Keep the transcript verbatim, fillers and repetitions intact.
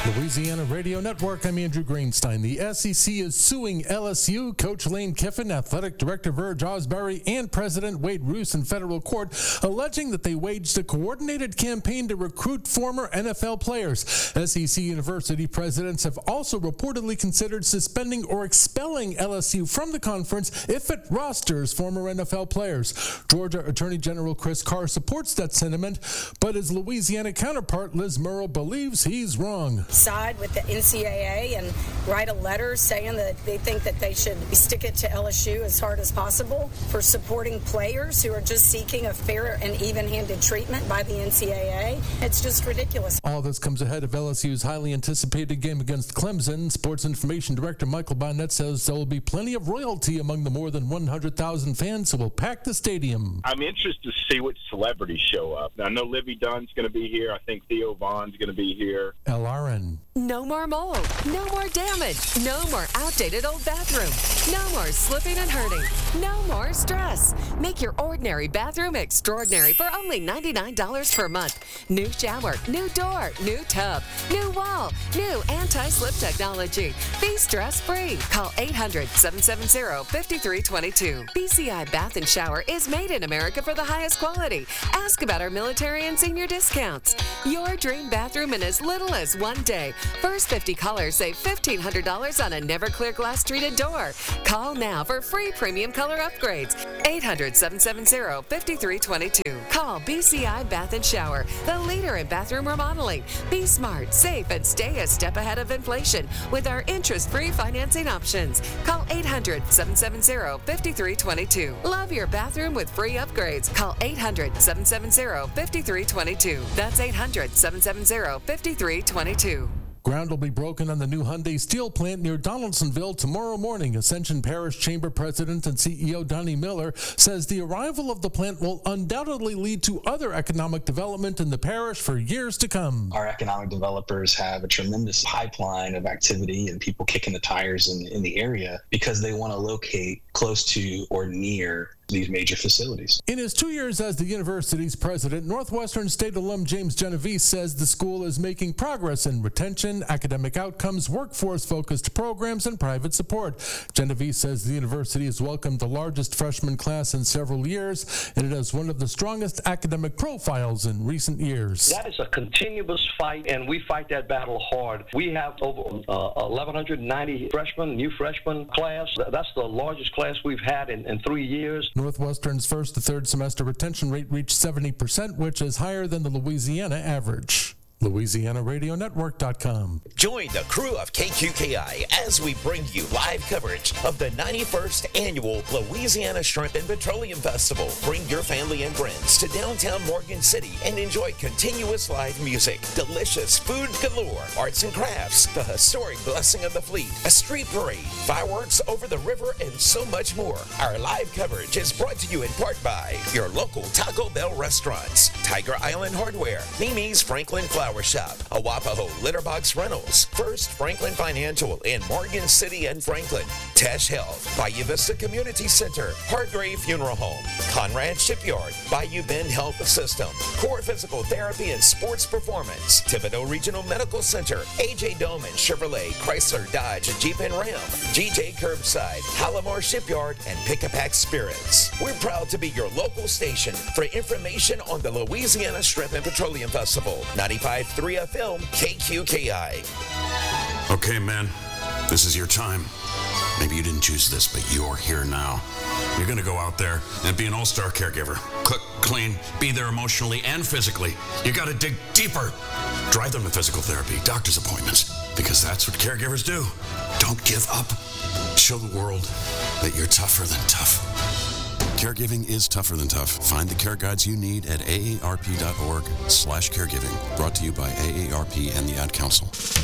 Louisiana Radio Network, I'm Andrew Greenstein. The S E C is suing L S U. Coach Lane Kiffin, Athletic Director Verge Osbury, and President Wade Roos in federal court, alleging that they waged a coordinated campaign to recruit former N F L players. S E C university presidents have also reportedly considered suspending or expelling L S U from the conference if it rosters former N F L players. Georgia Attorney General Chris Carr supports that sentiment, but his Louisiana counterpart Liz Murrill believes he's wrong. Side with the N C double A and write a letter saying that they think that they should stick it to L S U as hard as possible for supporting players who are just seeking a fair and even-handed treatment by the N C double A. It's just ridiculous. All this comes ahead of L S U's highly anticipated game against Clemson. Sports Information Director Michael Bonnet says there will be plenty of royalty among the more than one hundred thousand fans who will pack the stadium. I'm interested to see which celebrities show up. Now, I know Livy Dunn's going to be here. I think Theo Vaughn's going to be here. L R N. No more mold. No more damage. No more outdated old bathroom. No more slipping and hurting. No more stress. Make your ordinary bathroom extraordinary for only ninety-nine dollars per month. New shower, new door, new tub, new wall, new anti-slip technology. Be stress-free. Call eight hundred, seven seven zero, five three two two. B C I Bath and Shower is made in America for the highest quality. Ask about our military and senior discounts. Your dream bathroom in as little as one day. First fifty callers save fifteen hundred dollars on a never clear glass treated door. Call now for free premium color upgrades. eight hundred, seven seven zero, five three two two. Call B C I Bath and Shower, the leader in bathroom remodeling. Be smart, safe, and stay a step ahead of inflation with our interest-free financing options. Call eight hundred, seven seven zero, five three two two. Love your bathroom with free upgrades. Call eight hundred, seven seven zero, five three two two. That's eight hundred, seven seven zero, five three two two. Ground will be broken on the new Hyundai steel plant near Donaldsonville tomorrow morning. Ascension Parish Chamber President and C E O Donnie Miller says the arrival of the plant will undoubtedly lead to other economic development in the parish for years to come. Our economic developers have a tremendous pipeline of activity and people kicking the tires in, in the area because they want to locate close to or near these major facilities. In his two years as the university's president, Northwestern State alum James Genovese says the school is making progress in retention, academic outcomes, workforce-focused programs, and private support. Genovese says the university has welcomed the largest freshman class in several years, and it has one of the strongest academic profiles in recent years. That is a continuous fight, and we fight that battle hard. We have over uh, eleven ninety freshmen, new freshman class. That's the largest class we've had in, in three years. Northwestern's first to third semester retention rate reached seventy percent, which is higher than the Louisiana average. Louisiana Radio Network dot com. Join the crew of K Q K I as we bring you live coverage of the ninety-first Annual Louisiana Shrimp and Petroleum Festival. Bring your family and friends to downtown Morgan City and enjoy continuous live music, delicious food galore, arts and crafts, the historic Blessing of the Fleet, a street parade, fireworks over the river, and so much more. Our live coverage is brought to you in part by your local Taco Bell restaurants, Tiger Island Hardware, Mimi's Franklin Flower Shop, Awapaho Litterbox Rentals, First Franklin Financial in Morgan City and Franklin, Tesh Health, Bayou Vista Community Center, Hargrave Funeral Home, Conrad Shipyard, Bayou Bend Health System, Core Physical Therapy and Sports Performance, Thibodaux Regional Medical Center, A J Doman Chevrolet, Chrysler Dodge Jeep and Ram, G J Curbside, Halamar Shipyard, and Pick-a-Pack Spirits. We're proud to be your local station for information on the Louisiana Shrimp and Petroleum Festival. ninety-five point three F M, K Q K I. Okay, man, this is your time. Maybe you didn't choose this, but you're here now. You're going to go out there and be an all-star caregiver. Cook, clean, be there emotionally and physically. You got to dig deeper. Drive them to physical therapy, doctor's appointments, because that's what caregivers do. Don't give up. Show the world that you're tougher than tough. Caregiving is tougher than tough. Find the care guides you need at A A R P dot org slash caregiving. Brought to you by A A R P and the Ad Council.